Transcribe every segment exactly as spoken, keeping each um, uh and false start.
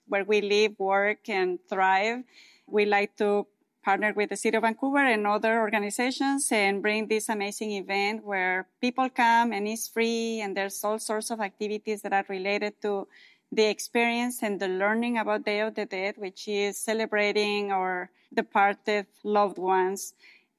where we live, work, and thrive. We like to partner with the City of Vancouver and other organizations and bring this amazing event where people come and it's free and there's all sorts of activities that are related to the experience and the learning about Day of the Dead, which is celebrating our departed loved ones.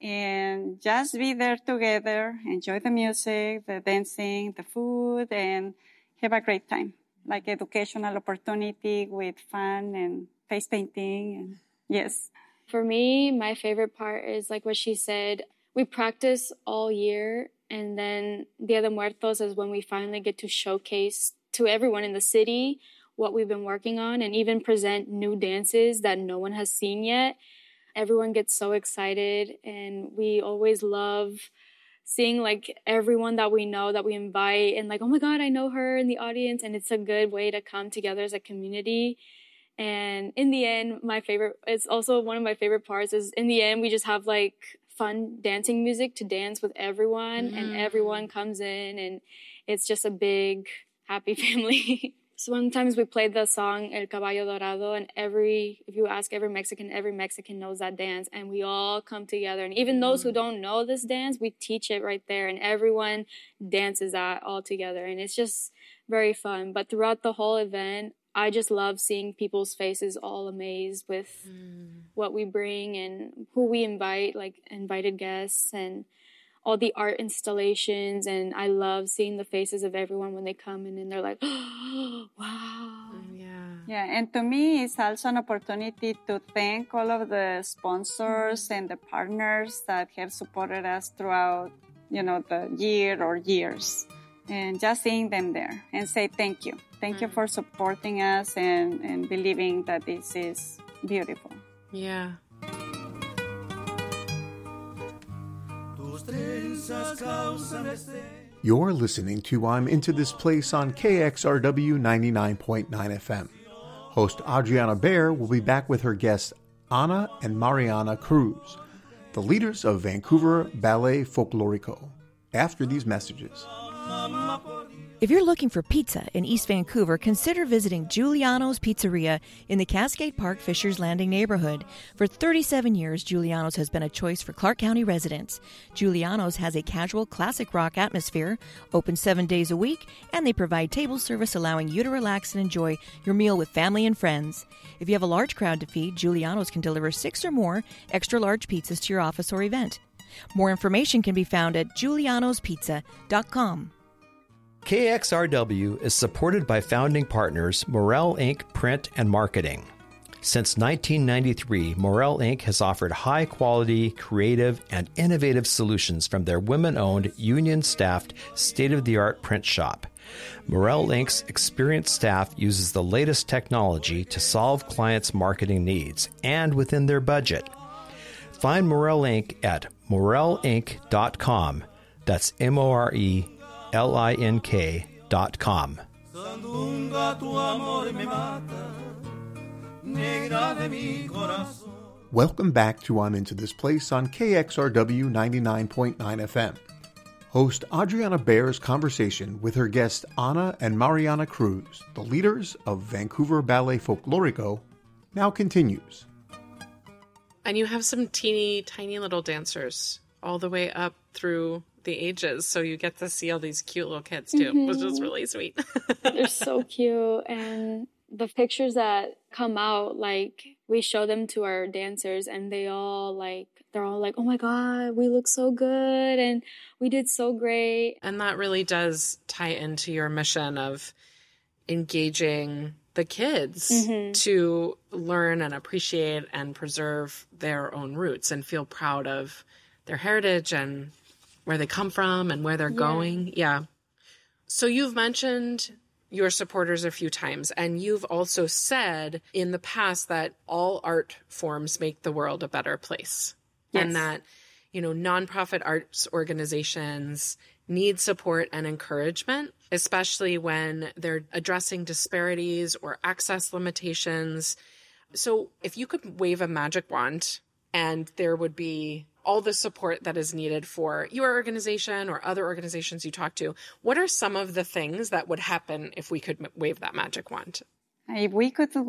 And just be there together, enjoy the music, the dancing, the food, and have a great time. Like educational opportunity with fun and face painting. And yes. For me, my favorite part is like what she said. We practice all year, and then Dia de Muertos is when we finally get to showcase to everyone in the city what we've been working on and even present new dances that no one has seen yet. Everyone gets so excited, and we always love seeing like everyone that we know that we invite and like, oh my God, I know her in the audience. And it's a good way to come together as a community. And in the end, my favorite, it's also one of my favorite parts is in the end, we just have like fun dancing music to dance with everyone mm. and everyone comes in and it's just a big happy family. Sometimes we play the song El Caballo Dorado and every, if you ask every Mexican, every Mexican knows that dance and we all come together. And even mm. those who don't know this dance, we teach it right there and everyone dances that all together. And it's just very fun. But throughout the whole event, I just love seeing people's faces all amazed with mm. what we bring and who we invite, like invited guests and all the art installations. And I love seeing the faces of everyone when they come in and they're like, oh, wow. Yeah. Yeah. And to me, it's also an opportunity to thank all of the sponsors mm. and the partners that have supported us throughout, you know, the year or years. And just seeing them there and say thank you. Thank mm. you for supporting us and, and believing that this is beautiful. Yeah. You're listening to I'm Into This Place on K X R W ninety-nine point nine F M. Host Adriana Baer will be back with her guests Ana and Mariana Cruz, the leaders of Vancouver Ballet Folklorico, after these messages. If you're looking for pizza in East Vancouver, consider visiting Giuliano's Pizzeria in the Cascade Park Fishers Landing neighborhood. For thirty-seven years, Giuliano's has been a choice for Clark County residents. Giuliano's has a casual classic rock atmosphere, open seven days a week, and they provide table service allowing you to relax and enjoy your meal with family and friends. If you have a large crowd to feed, Giuliano's can deliver six or more extra large pizzas to your office or event. More information can be found at giulianos pizza dot com. K X R W is supported by founding partners Morel Incorporated. Print and Marketing. Since nineteen ninety-three, Morel Incorporated has offered high-quality, creative, and innovative solutions from their women-owned, union-staffed, state-of-the-art print shop. Morel Incorporated's experienced staff uses the latest technology to solve clients' marketing needs and within their budget. Find Morel Incorporated at morel inc dot com. That's M O R E L I N K dot com. Welcome back to I'm Into This Place on K X R W ninety-nine point nine F M. Host Adriana Baer's conversation with her guests Ana and Mariana Cruz, the leaders of Vancouver Ballet Folklorico, now continues. And you have some teeny, tiny little dancers all the way up through the ages, so you get to see all these cute little kids too, mm-hmm. which is really sweet. They're so cute, and the pictures that come out, like we show them to our dancers, and they all like they're all like, "Oh my God, we look so good, and we did so great." And that really does tie into your mission of engaging the kids mm-hmm. to learn and appreciate and preserve their own roots and feel proud of their heritage and where they come from and where they're yeah. going. Yeah. So you've mentioned your supporters a few times, and you've also said in the past that all art forms make the world a better place. Yes. And that, you know, nonprofit arts organizations need support and encouragement, especially when they're addressing disparities or access limitations. So if you could wave a magic wand and there would be all the support that is needed for your organization or other organizations you talk to, what are some of the things that would happen if we could wave that magic wand? If we could